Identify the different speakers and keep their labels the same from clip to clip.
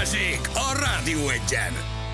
Speaker 1: Balázsék a Rádió Egyen.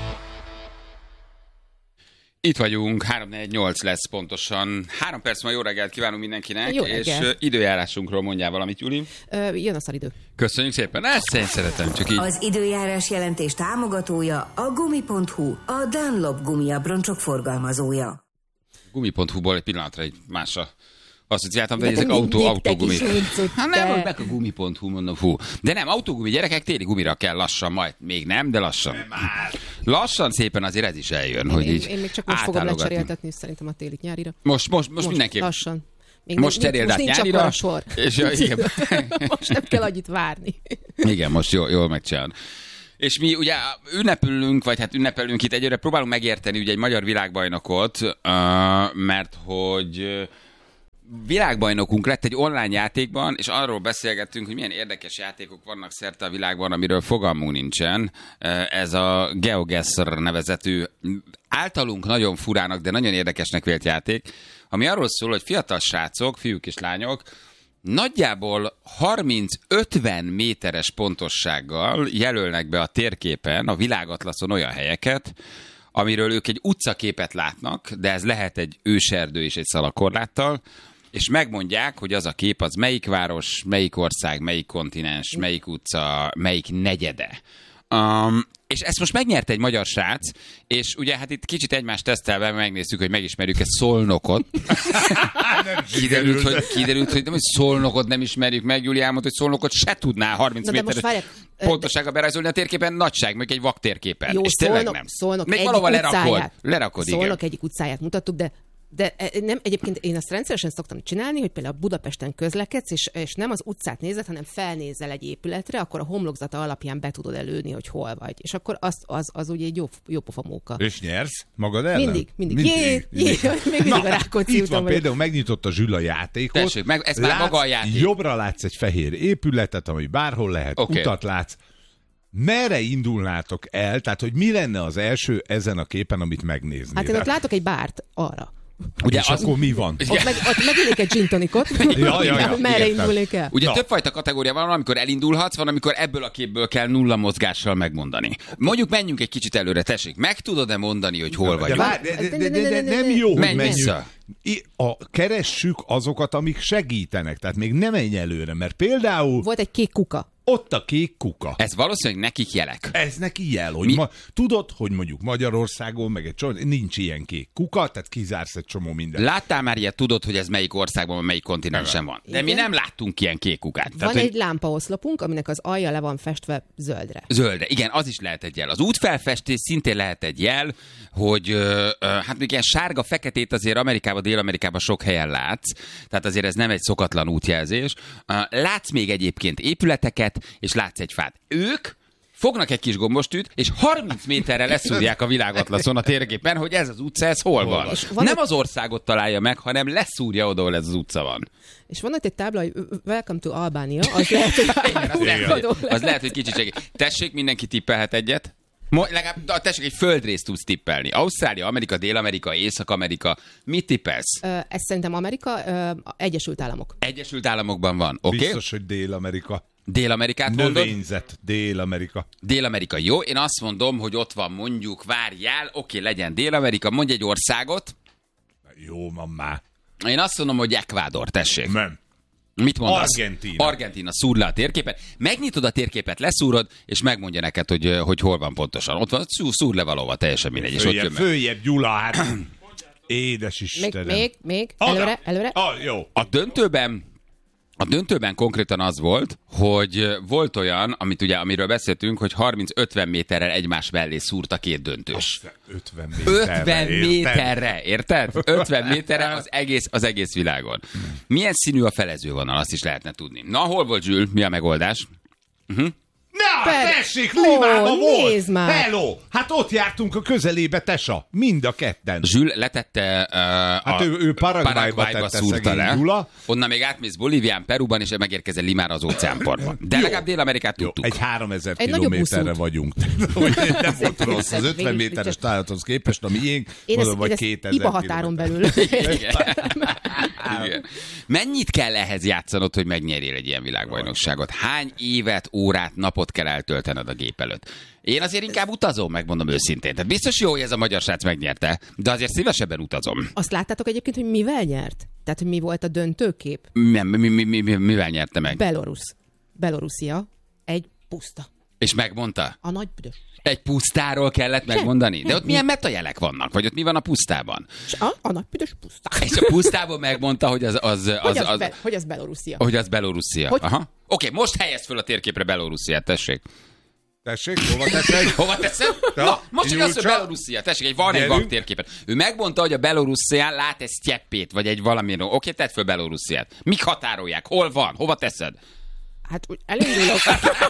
Speaker 2: Itt vagyunk, 3-4-8 lesz pontosan. 3 perc ma jó reggelt kívánunk mindenkinek,
Speaker 3: Jó
Speaker 2: és
Speaker 3: reggelt.
Speaker 2: időjárásunkról mondjál valamit, Juli.
Speaker 3: Jön a szaridő.
Speaker 2: Köszönjük szépen, ezt én szeretem, csak így.
Speaker 4: Az időjárás jelentés támogatója a Gumi.hu, a Dunlop gumiabroncsok forgalmazója.
Speaker 2: Gumi.hu-ból egy pillanatra egy másra asszociáltam, de
Speaker 3: De
Speaker 2: ezek
Speaker 3: mindig
Speaker 2: autógumi.
Speaker 3: te kis huncut,
Speaker 2: Hát
Speaker 3: te.
Speaker 2: nem, hogy meg a Gumi.hu, mondom, fú. De nem, autógumi gyerekek, téli gumira kell lassan, majd még nem, de lassan. Lassan szépen azért ez is eljön, hogy így
Speaker 3: Én még csak most fogom
Speaker 2: átállogatni.
Speaker 3: lecseréltetni, szerintem a télit nyárira.
Speaker 2: Most mindenképp.
Speaker 3: Lassan.
Speaker 2: Most cseréld át
Speaker 3: nincs
Speaker 2: nyárira.
Speaker 3: akkor a sor.
Speaker 2: És igen.
Speaker 3: Most nem kell annyit várni.
Speaker 2: Igen, most jól megcsinálod. És mi ugye ünnepülünk, vagy hát ünnepelünk itt egyre, próbálunk megérteni ugye egy magyar világbajnokot, mert hogy világbajnokunk lett egy online játékban, és arról beszélgettünk, hogy milyen érdekes játékok vannak szerte a világban, amiről fogalmunk nincsen. Ez a GeoGuessr nevezetű, általunk nagyon furának, de nagyon érdekesnek vélt játék, ami arról szól, hogy fiatal srácok, fiúk és lányok, nagyjából 30-50 méteres pontossággal jelölnek be a térképen, a világatlaszon olyan helyeket, amiről ők egy utcaképet látnak, de ez lehet egy őserdő és egy szalakorláttal, és megmondják, hogy az a kép az melyik város, melyik ország, melyik kontinens, melyik utca, melyik negyede. És ezt most megnyerte egy magyar srác, és ugye hát itt kicsit egymást tesztelve megnéztük, hogy megismerjük ezt Szolnokot. Kiderült, hogy nem, hogy Szolnokot nem ismerjük meg. Júlián mondta, hogy Szolnokot se tudná 30 méteres pontossággal berajzolni a térképen, nagyság, meg egy vak térképen.
Speaker 3: Jó,
Speaker 2: és tényleg nem.
Speaker 3: Szolnok
Speaker 2: még
Speaker 3: egyik
Speaker 2: valahol
Speaker 3: utcáját.
Speaker 2: lerakod, igen.
Speaker 3: Szolnok egyik utcáját mutattuk, de nem, egyébként én azt rendszeresen szoktam csinálni, hogy például Budapesten közlekedsz, és nem az utcát nézed, hanem felnézel egy épületre, akkor a homlokzata alapján be tudod előni, hogy hol vagy. És akkor az ugye egy jó pofa móka.
Speaker 5: És nyersz magad ellen?
Speaker 3: Mindig. Jé, még mindig a Rákóczi
Speaker 5: itt
Speaker 3: úton
Speaker 5: van
Speaker 3: vagyok.
Speaker 5: például, megnyitotta a Zsül a játékot.
Speaker 2: Tessék, ez már maga a játék.
Speaker 5: Jobbra látsz egy fehér épületet, ami bárhol lehet,
Speaker 2: Okay.
Speaker 5: utat látsz. Merre indulnátok el? Tehát, hogy mi lenne az első ezen a képen, amit megnéznél?
Speaker 3: Hát én ott látok egy bárt arra.
Speaker 5: Ugye és akkor mi van?
Speaker 3: Ott megülnék egy gin tonicot.
Speaker 5: Ja,
Speaker 3: Merre
Speaker 5: értem.
Speaker 3: indulnék el?
Speaker 2: Ugye többfajta kategória van, amikor elindulhatsz, van, amikor ebből a képből kell nulla mozgással megmondani. Mondjuk menjünk egy kicsit előre, tessék. Meg tudod-e mondani, hogy hol vagyunk?
Speaker 5: De nem jó, hogy
Speaker 2: Menj
Speaker 5: menjünk.
Speaker 2: vissza.
Speaker 5: Keressük azokat, amik segítenek. Tehát még nem menj előre, mert például
Speaker 3: Volt egy kék kuka.
Speaker 5: ott a kék kuka.
Speaker 2: Ez valószínűleg nekik jelek.
Speaker 5: Ez neki jel, hogy tudod, hogy mondjuk Magyarországon meg egy csomó, nincs ilyen kék kuka, tehát kizársz egy csomó mindent.
Speaker 2: Láttál már ilyet, tudod, hogy ez melyik országban, melyik kontinensen van. De mi
Speaker 3: Igen.
Speaker 2: nem láttunk ilyen kék kukát.
Speaker 3: Van egy lámpaoszlopunk, aminek az alja le van festve zöldre.
Speaker 2: Zöldre, igen, az is lehet egy jel. Az útfelfestés szintén lehet egy jel, hogy hát még ilyen sárga-feketét azért Amerikában, Dél-Amerikában sok helyen látsz, tehát azért ez nem egy szokatlan útjelzés. Látsz még egyébként épületeket, és látsz egy fát. Ők fognak egy kis gombostűt, és 30 méterre leszúrják a világatlaszon a térképen, hogy ez az utca, ez hol van. Nem az országot találja meg, hanem leszúrja oda, ahol ez az utca van.
Speaker 3: És van ott egy tábla, hogy Welcome to Albania, az lehet, hogy
Speaker 2: Az lehet, hogy kicsit segít. Tessék, mindenki tippelhet egyet. Legalább tessék, egy földrészt tudsz tippelni. Ausztrália, Amerika, Dél-Amerika, Észak-Amerika. Mit tippelsz?
Speaker 3: Ez szerintem Amerika, Egyesült Államok.
Speaker 2: Egyesült Államokban van, oké?
Speaker 5: Biztos, hogy Dél-Amerika.
Speaker 2: Dél-Amerikát mondod?
Speaker 5: Növényzet, Dél-Amerika.
Speaker 2: Dél-Amerika, jó. Én azt mondom, hogy ott van mondjuk, várjál, oké, legyen Dél-Amerika, mondj egy országot.
Speaker 5: Jó, van már.
Speaker 2: Én azt mondom, hogy Ecuador, tessék.
Speaker 5: Nem.
Speaker 2: Mit mondasz?
Speaker 5: Argentína.
Speaker 2: Argentína, szúr le a térképet. Megnyitod a térképet, leszúrod, és megmondja neked, hogy hol van pontosan. Ott van, szúr le valahova, teljesen mindegy. És ott jön meg.
Speaker 5: Följebb, Gyula, hát. Édes Istenem.
Speaker 3: Még,
Speaker 5: Oda.
Speaker 3: előre.
Speaker 5: Jó.
Speaker 2: A döntőben konkrétan az volt, hogy volt olyan, amiről beszéltünk, hogy 30-50 méterrel egymás mellé szúrt a két döntős.
Speaker 5: 50 méterre.
Speaker 2: 50 méterre, érted? 50 méterre az egész világon. Milyen színű a felezővonal, azt is lehetne tudni. Na, hol volt Zsül? Mi a megoldás?
Speaker 5: Na, tessék, Limában volt!
Speaker 3: Nézd már!
Speaker 5: Hello! Hát ott jártunk a közelébe, Tesa. Mind a ketten.
Speaker 2: Zsül letette
Speaker 5: Hát ő Paraguayba tette
Speaker 2: szúrta le.
Speaker 5: Gyula.
Speaker 2: Onnan még átmész Bolívián, Perúban, és megérkezel Limára az óceánpartban. De legalább Dél-Amerikát tudtuk.
Speaker 5: Egy 3000
Speaker 3: Egy nagyobb
Speaker 5: kilométerre
Speaker 3: buszút.
Speaker 5: vagyunk. Nem volt rossz. Az 50 méteres tájáthoz képest, a miénk, mondom, vagy 2000
Speaker 3: Iba határon belül.
Speaker 2: Igen. Mennyit kell ehhez játszanod, hogy megnyerjél egy ilyen világbajnokságot? Hány évet, órát, napot kell eltölteni töltened a gép előtt. Én azért inkább utazom, megmondom őszintén. Tehát biztos jó, hogy ez a magyar srác megnyerte, de azért szívesebben utazom.
Speaker 3: Azt láttátok egyébként, hogy mivel nyert? Tehát, hogy mi volt a döntőkép?
Speaker 2: Mivel nyerte meg?
Speaker 3: Belorusszia egy puszta.
Speaker 2: És megmondta?
Speaker 3: A nagy büdös.
Speaker 2: Egy pusztáról kellett megmondani? De ott milyen metajelek vannak? Vagy ott mi van a pusztában?
Speaker 3: A nagy büdös puszta.
Speaker 2: És a pusztában megmondta, hogy
Speaker 3: hogy az Belorusszia.
Speaker 2: Hogy az Belorusszia. Aha. Oké, most helyezd föl a térképre Belorussziát, tessék.
Speaker 5: Tessék, hova teszed?
Speaker 2: Hova teszed? Na, most csak azt, hogy Belorusszia. Tessék, van egy vak térképet. Ő megmondta, hogy a Belorusszián lát egy sztyeppét, vagy egy valamilyen. Oké, tedd föl Belorussziát. Mik határolják? Hol van? Hova teszed?
Speaker 3: Hát úgy elindulok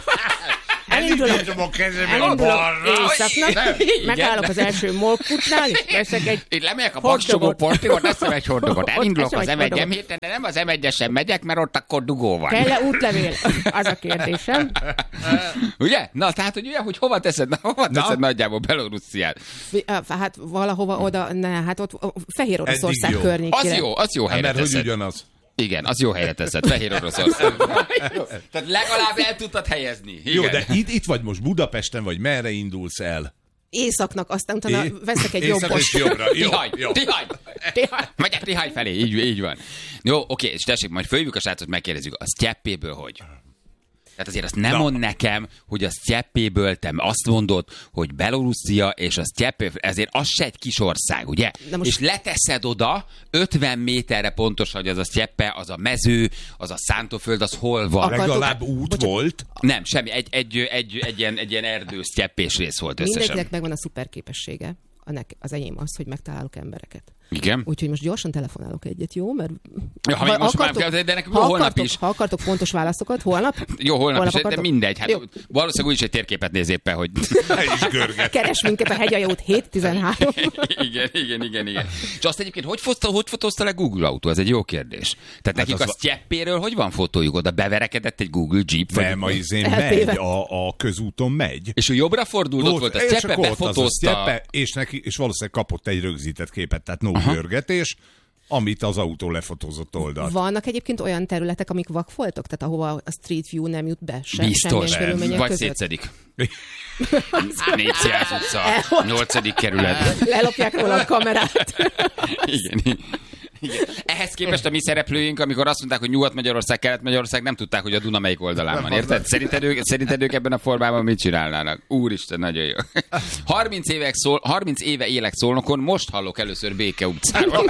Speaker 3: éjszaknak, megállok az első molkutnál, és veszek egy
Speaker 2: én lemegyek a Baksogó portigot, eszem egy hordogot. Elindulok az M1-em héten, de nem az M1-esen megyek, mert ott akkor dugó van.
Speaker 3: Kell-e útlevél? Az a kérdésem.
Speaker 2: Ugye? Na, tehát, hogy ugye, hogy hova teszed nagyjából Belorussziát?
Speaker 3: Hát valahova oda, hát ott Fehér Oroszország környékére.
Speaker 2: Az jó helyre teszed.
Speaker 5: Mert hogy ugyanaz.
Speaker 2: Igen, az jó helyre teszed, Fehér Oroszország. Tehát legalább el tudtad helyezni. Igen.
Speaker 5: Jó, de itt vagy most Budapesten, vagy merre indulsz el?
Speaker 3: Északnak, aztán utána veszek egy jobbos.
Speaker 2: Tihany. Megyek Tihany felé, így van. Jó, oké, és tessék, majd följövük a srácot, megkérdezzük, a sztyeppéből hogy? Tehát azért azt nem mond nekem, hogy a sztyeppéből te azt mondod, hogy Belorusszia és a sztyeppé, ezért az se egy kis ország, ugye? És leteszed oda 50 méterre pontosan, hogy az a sztyeppe, az a mező, az a szántóföld, az hol van.
Speaker 5: Legalább út volt?
Speaker 2: Nem, semmi, egy ilyen erdő sztyeppés rész volt összesen.
Speaker 3: Mindenkinek megvan a szuper képessége. Az enyém az, hogy megtalálok embereket.
Speaker 2: Igen.
Speaker 3: Úgyhogy most gyorsan telefonálok egyet, jó? Mert
Speaker 2: ha most akartok, már, de nekünk holnap is.
Speaker 3: Ha akartok fontos válaszokat, holnap?
Speaker 2: Jó, holnap is, de mindegy. Hát valószínűleg úgyis egy térképet néz éppen, hogy...
Speaker 3: Keres minket a Hegyajót 713.
Speaker 2: Igen. És azt egyébként, hogy fotózta le Google autó? Ez egy jó kérdés. Tehát nekik a sztyeppéről hogy van fotójuk? Oda beverekedett egy Google Jeep?
Speaker 5: Nem, a izén megy, a közúton megy.
Speaker 2: És ő jobbra fordult, ott volt a sztyeppe, befotózta.
Speaker 5: És valószínűleg kapott egy rögzített képet, tehát görgetés, amit az autó lefotózott oldalt.
Speaker 3: Vannak egyébként olyan területek, amik vakfoltok? Tehát ahova a Street View nem jut be
Speaker 2: biztos, vagy szétszedik. 400 utca, 8. kerület.
Speaker 3: Lelopják róla a kamerát.
Speaker 2: Igen. Ehhez képest a mi szereplőink, amikor azt mondták, hogy Nyugat-Magyarország, Kelet-Magyarország, nem tudták, hogy a Duna melyik oldalán van, érted? Szerinted ők ebben a formában mit csinálnának? Úristen, nagyon jó. 30 éve élek Szolnokon, most hallok először Béke utcáról.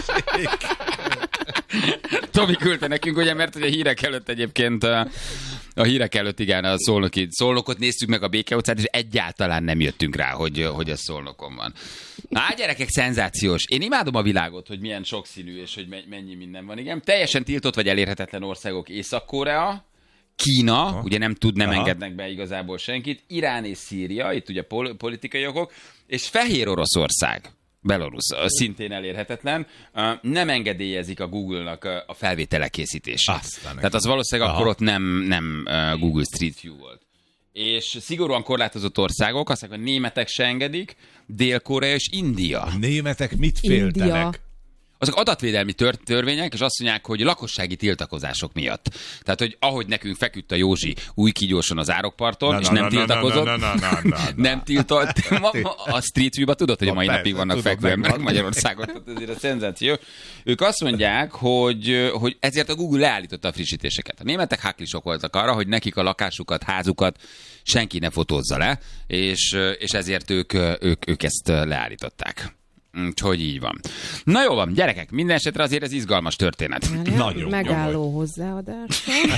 Speaker 2: Tomi küldte nekünk, ugye, mert ugye a hírek előtt egyébként a hírek előtt igen, a Szolnokot néztük meg a Béke utcát, és egyáltalán nem jöttünk rá, hogy ez Szolnokon van. Gyerekek, szenzációs. Én imádom a világot, hogy milyen sokszínű, és hogy mennyi minden van. Igen, teljesen tiltott vagy elérhetetlen országok: Észak-Korea, Kína, ugye nem engednek be igazából senkit, Irán és Szíria, itt ugye politikai okok, és Fehér Oroszország. Belarus szintén elérhetetlen, nem engedélyezik a Google-nak a felvételek készítését. Tehát az valószínűleg akkor ott nem Google Street View volt. És szigorúan korlátozott országok, azt mondják, a németek se engedik, Dél-Korea és India.
Speaker 5: A németek mit féltenek?
Speaker 3: India.
Speaker 2: Azok adatvédelmi törvények, és azt mondják, hogy lakossági tiltakozások miatt. Tehát, hogy ahogy nekünk feküdt a Józsi új kígyóson az árokparton, és nem tiltakozott, nem tiltott. A Street View-ba tudod, hogy a mai napig vannak fekvő emberek Magyarországon, tehát ezért a szenzáció. Ők azt mondják, hogy ezért a Google leállította a frissítéseket. A németek háklisok voltak arra, hogy nekik a lakásukat, házukat senki ne fotózza le, és ezért ők ezt leállították. Úgyhogy így van. Na jó van, gyerekek, minden esetre azért ez izgalmas történet.
Speaker 5: Nagyon
Speaker 3: megálló hozzáadás.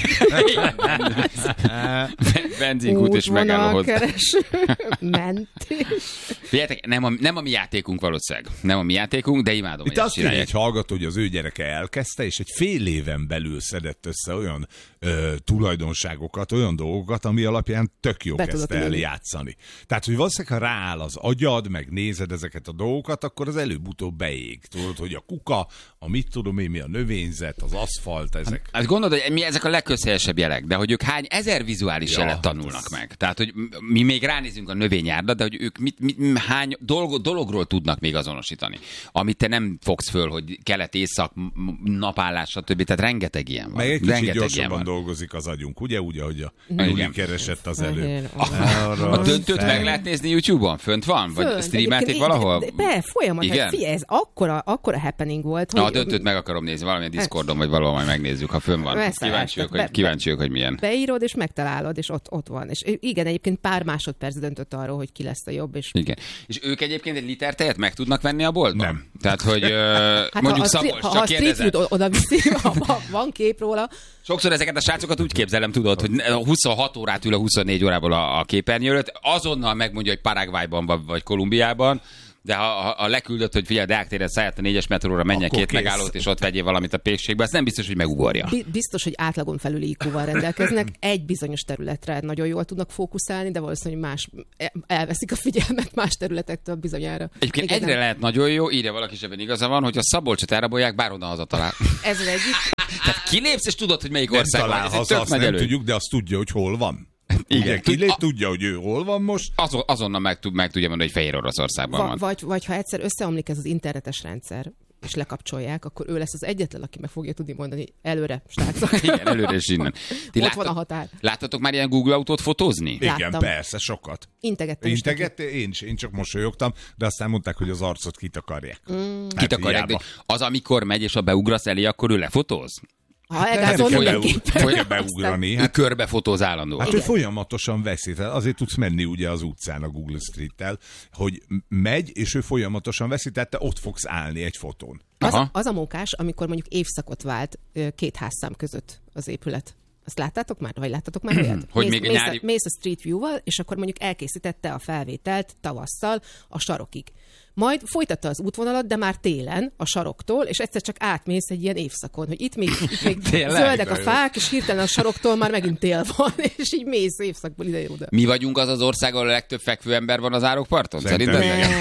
Speaker 2: Benzinkút és megálló
Speaker 3: hozzáadás. Mentés.
Speaker 2: Figyeljetek, nem a mi játékunk valószínűleg. Nem a mi játékunk, de imádom,
Speaker 5: hogy ezt csinálják. Itt azt mondja egy hallgató, hogy az ő gyereke elkezdte, és egy fél éven belül szedett össze olyan tulajdonságokat, olyan dolgokat, ami alapján tök jó kezdte el játszani. Tehát, hogy valószínűleg, ha rááll az agyad, meg nézed ezeket a dolgokat, akkor akkor az előbb-utóbb beég. Tudod, hogy a kuka, a mit tudom én, mi a növényzet, az aszfalt, ezek.
Speaker 2: Hát gondolod, hogy mi ezek a legközhelyesebb jelek, de hogy ők hány ezer vizuális jelet tanulnak meg. Tehát, hogy mi még ránézünk a növényárda, de hogy ők hány dologról tudnak még azonosítani, amit te nem fogsz föl, hogy kelet, észak, napállás, stb. Tehát rengeteg ilyen van.
Speaker 5: Meg egy kicsit gyorsabban dolgozik az agyunk, ugye? Úgy, ahogy a Júli keresett az előbb.
Speaker 2: A döntőt meg lehet nézni YouTube-on? Fönt van? Vagy streamelték valahol?
Speaker 3: Folyamatosan. Figyelj, ez akkora happening volt.
Speaker 2: A döntőt meg akarom nézni, valamilyen Discordon, vagy valahol majd megnézzük, ha fönn van. Kíváncsi vagyok, hogy milyen.
Speaker 3: Beírod, és megtalálod, és ott van. És igen, egyébként pár másodperc döntött arról, hogy ki lesz a jobb. És...
Speaker 2: Igen. És ők egyébként egy liter tejet meg tudnak venni a boltban?
Speaker 5: Nem.
Speaker 2: Tehát, hogy mondjuk Szabolcs, csak kérdezem.
Speaker 3: Ha oda viszi, van kép róla.
Speaker 2: Sokszor ezeket a srácokat úgy képzelem, tudod, hogy 26 órát ül a 24 órából a képernyő előtt, azonnal megmondja, hogy Paraguayban vagy Kolumbiában, de ha leküldött, hogy figyelj, Deák téren szállját a 4-es metróra, menjen két megállót, és ott vegyél valamit a pékségbe, az nem biztos, hogy megugorja.
Speaker 3: Biztos, hogy átlagon felüli IQ-val rendelkeznek, egy bizonyos területre nagyon jól tudnak fókuszálni, de valószínűleg más elveszik a figyelmet más területektől bizonyára.
Speaker 2: Egyébként egyre lehet nagyon jó, írja valaki, és ebben igaza van, hogy a Szabolcsot elrabolják, bárhonnan hazatalál.
Speaker 3: Ez az egyik.
Speaker 2: Tehát kilépsz, és tudod, hogy melyik
Speaker 5: nem
Speaker 2: ország van.
Speaker 5: Haza, azt nem tudjuk, de azt tudja, hogy hol van. Igen, tudja, hogy ő hol van most.
Speaker 2: Azonnal meg tudja mondani, hogy Fehér Oroszországban van.
Speaker 3: Vagy ha egyszer összeomlik ez az internetes rendszer, és lekapcsolják, akkor ő lesz az egyetlen, aki meg fogja tudni mondani előre, srácok.
Speaker 2: Igen, előre és innen.
Speaker 3: Ott van a határ.
Speaker 2: Láttatok már ilyen Google autót fotózni?
Speaker 5: Igen,
Speaker 3: Láttam.
Speaker 5: persze, sokat.
Speaker 3: Integettem.
Speaker 5: Én csak mosolyogtam, de aztán mondták, hogy az arcot kitakarják.
Speaker 2: Kitakarják, de az, amikor megy és a beugrasz elé, akkor ő lefotóz?
Speaker 3: Ha elgázol, mindenképpen.
Speaker 5: Kell beugrani.
Speaker 2: Ő körbefotóz állandóan.
Speaker 5: Hát ő folyamatosan veszi. Azért tudsz menni ugye az utcán a Google Street-tel, hogy megy, és ő folyamatosan veszi, tehát te ott fogsz állni egy fotón.
Speaker 3: Az a mókás, amikor mondjuk évszakot vált két házszám között az épület. Azt láttátok már? Vagy láttatok már ilyet?
Speaker 2: Hogy még
Speaker 3: mész a Street View-val, és akkor mondjuk elkészítette a felvételt tavasszal a sarokig. Majd folytatta az útvonalat, de már télen, a saroktól, és egyszer csak átmész egy ilyen évszakon, hogy itt még zöldek a fák, és hirtelen a saroktól már megint tél van, és így mész évszakból ide oda.
Speaker 2: Mi vagyunk az ország, ahol a legtöbb fekvő ember van az árokparton? Szerinted?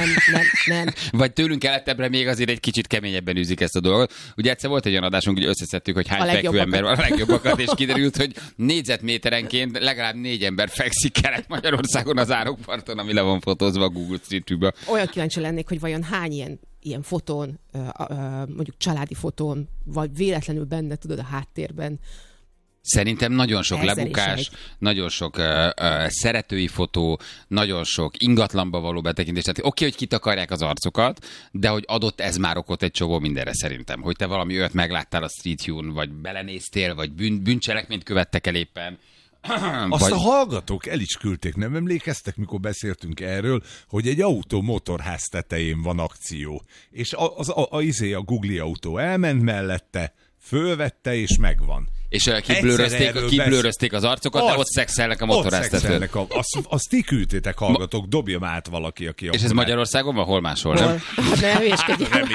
Speaker 3: Nem.
Speaker 2: Vagy tőlünk keletebbre még azért egy kicsit keményebben űzik ezt a dolgot. Ugye egyszer volt egy olyan adásunk, hogy összeszedtük, hogy hány fekvő ember van, a legjobbakat, és kiderült, hogy négyzetméterenként legalább 4 ember fekszik Kelet-Magyarországon az árokparton, ami le van fotózva a Google Street View-ba.
Speaker 3: Olyan kíváncsi lennék, hogy vajon hány ilyen fotón, mondjuk családi fotón, vagy véletlenül benne, tudod, a háttérben.
Speaker 2: Szerintem nagyon sok lebukás, nagyon sok szeretői fotó, nagyon sok ingatlanba való betekintés. Tehát oké, hogy kitakarják az arcokat, de hogy adott ez már okot egy csomó mindenre szerintem. Hogy te valami olyat megláttál a Street View-n, vagy belenéztél, vagy bűncselekményt követtek el éppen.
Speaker 5: Azt a hallgatók el is küldték, nem emlékeztek, mikor beszéltünk erről, hogy egy autó motorház tetején van akció. És a Google autó elment mellette, fölvette és megvan.
Speaker 2: És kiblőrözték az arcokat, de ott szexelnek a motorháztetőn.
Speaker 5: Azt ti küldtétek, hallgatók, dobja át valaki, aki...
Speaker 2: És ez Magyarországon van? Hol máshol? Nem?
Speaker 3: Hát ne hülyéskedjél.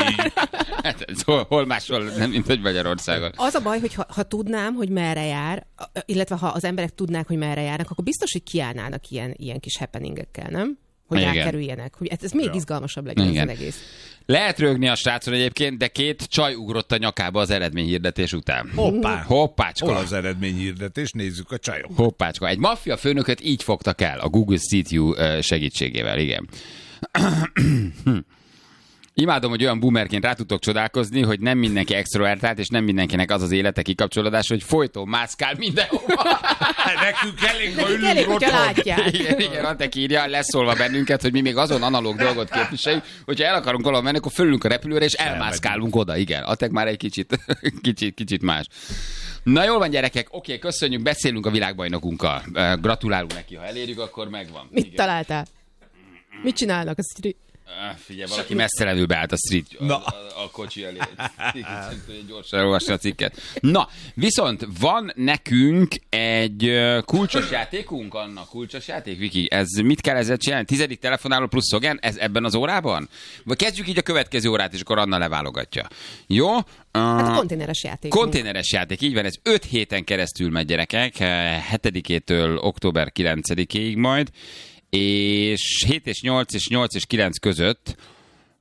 Speaker 2: Hol máshol, nem mint hogy Magyarországon.
Speaker 3: Az a baj, hogy ha tudnám, hogy merre jár, illetve ha az emberek tudnák, hogy merre járnak, akkor biztos, hogy kiállnának ilyen kis happeningekkel, nem? Hogy elkerüljenek. Hogy ez még izgalmasabb legyen az egész.
Speaker 2: Lehet rögni a srácon egyébként, de 2 csaj ugrott a nyakába az eredményhirdetés után. Hoppácska.
Speaker 5: Hol az eredményhirdetés? Nézzük a csajok.
Speaker 2: Hoppácska. Egy maffia főnököt így fogtak el a Google Street View segítségével, igen. Imádom, hogy olyan boomerként rá tudtok csodálkozni, hogy nem mindenki extrovertált, és nem mindenkinek az az élete kikapcsolódás, hogy folyton mászkál mindenhova.
Speaker 5: Nekünk elég, ha ülünk
Speaker 3: otthon.
Speaker 2: Igen, Antek írja, leszólva bennünket, hogy mi még azon analóg dolgot képviseljük, hogyha el akarunk valahol menni, akkor fölülünk a repülőre, és elmászkálunk oda. Igen, Antek már egy kicsit más. Na jól van, gyerekek, oké, köszönjük, beszélünk a világbajnokunkkal. Gratulálunk neki, ha elérjük, akkor megvan.
Speaker 3: Mit találtál? Mit csinálnak?
Speaker 2: Figyelj, valaki messzelenül beállt a street a kocsi elé. Gyorsan elolvasni a cikket. Na, viszont van nekünk egy kulcsos játékunk, Anna, kulcsos játék, Viki. Ez mit kell ezzel csinálni? 10. telefonáló plusz szlogen? Ez ebben az órában? Vagy kezdjük így a következő órát, és akkor Anna leválogatja. Jó?
Speaker 3: Hát konténeres játék.
Speaker 2: Konténeres játék, így van. Ez 5 héten keresztül megy, gyerekek. 7-től október 9-ig majd. És 7 és 8 és 8 és 9 között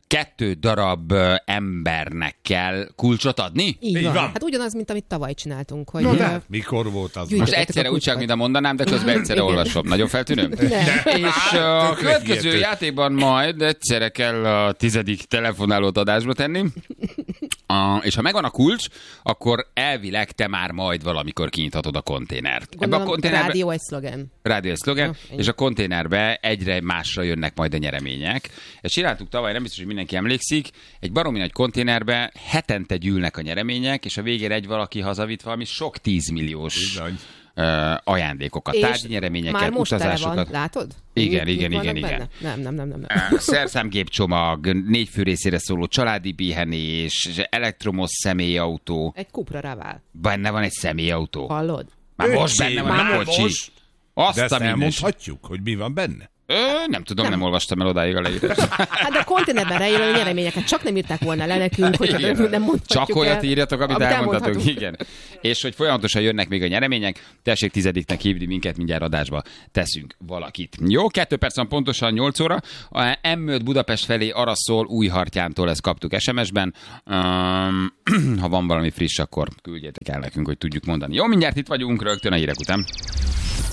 Speaker 2: 2 darab embernek kell kulcsot adni?
Speaker 3: Így van.
Speaker 5: van.
Speaker 3: Hát ugyanaz, mint amit tavaly csináltunk. Hogy
Speaker 5: No, de mikor volt az?
Speaker 3: Gyűjt-
Speaker 2: Most
Speaker 3: Gyűjtöttek
Speaker 2: egyszerre
Speaker 3: a
Speaker 2: úgy csak,
Speaker 3: kulcsokat.
Speaker 2: mint a mondanám, de közben egyszerre
Speaker 3: Igen.
Speaker 2: olvasom. Nagyon feltűnő?
Speaker 3: Nem.
Speaker 2: És a
Speaker 5: Tök
Speaker 2: következő
Speaker 5: megértő.
Speaker 2: játékban majd egyszerre kell a 10. telefonálót adásba tenni. És ha megvan a kulcs, akkor elvileg te már majd valamikor kinyithatod a konténert.
Speaker 3: Gondolom, rádió egy szlogen.
Speaker 2: Rádió egy szlogen,
Speaker 3: Ja, ennyi.
Speaker 2: és a konténerbe egyre másra jönnek majd a nyeremények. Ezt csináltuk tavaly, nem biztos, hogy mindenki emlékszik. Egy baromi nagy konténerbe hetente gyűlnek a nyeremények, és a végére egy valaki hazavitt valami sok 10 milliós
Speaker 5: Bizony.
Speaker 2: ajándékokat,
Speaker 3: És
Speaker 2: tárgyi nyereményeket,
Speaker 3: már most tele
Speaker 2: utazásokat.
Speaker 3: van, látod?
Speaker 2: Igen,
Speaker 3: Mik
Speaker 2: igen,
Speaker 3: vannak
Speaker 2: igen,
Speaker 3: benne? Nem.
Speaker 2: Szerszámgépcsomag, 4 fő részére szóló családi pihenés, elektromos személyautó.
Speaker 3: Egy Cupra Raval.
Speaker 2: Benne van egy személyautó.
Speaker 3: Hallod?
Speaker 2: Már most
Speaker 5: Öcsém,
Speaker 2: benne van
Speaker 5: már
Speaker 2: a kocsi.
Speaker 5: most?
Speaker 2: Azt
Speaker 5: De ezt
Speaker 2: a minden.
Speaker 5: elmondhatjuk, hogy mi van benne?
Speaker 2: Nem tudom, nem olvastam el odáig a leírást.
Speaker 3: Hát de a konténerben rejlő nyereményeket csak nem írták volna le nekünk, hogy
Speaker 2: Igen.
Speaker 3: nem mondhatjuk
Speaker 2: Csak olyat
Speaker 3: el,
Speaker 2: írjatok, amit
Speaker 3: amit
Speaker 2: elmondhatok.
Speaker 3: elmondhatunk.
Speaker 2: Igen. És hogy folyamatosan jönnek még a nyeremények, tessék 10-nek hívni minket, mindjárt adásba teszünk valakit. Jó, 2 perc van pontosan 8 óra. A M5 Budapest felé arra szól Újhartyántól, ezt kaptuk SMS-ben. Ha van valami friss, akkor küldjétek el nekünk, hogy tudjuk mondani. Jó, mindjárt itt vagyunk, rögtön a hírek után.